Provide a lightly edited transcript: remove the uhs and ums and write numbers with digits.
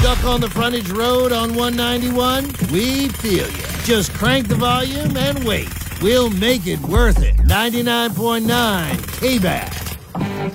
Stuck on the frontage road on 191? We feel you. Just crank the volume and wait. We'll make it worth it. 99.9 K-Back.